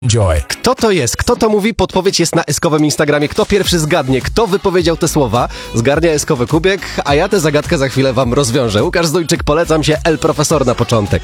Enjoy. Kto to jest? Kto to mówi? Podpowiedź jest na Eskowym Instagramie. Kto pierwszy zgadnie? Kto wypowiedział te słowa? Zgarnia Eskowy kubek, a ja tę zagadkę za chwilę wam rozwiążę. Łukasz Zdójczyk, polecam się, El Profesor na początek.